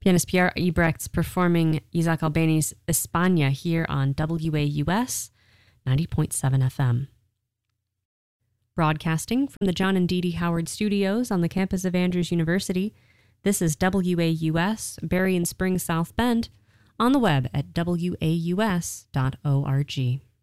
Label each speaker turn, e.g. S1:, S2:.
S1: Pianist Pierre Ebrecht's performing Isaac Albéniz's España here on WAUS 90.7 FM. Broadcasting from the John and Dee Dee Howard Studios on the campus of Andrews University, this is WAUS, Berrien Springs, South Bend, on the web at waus.org.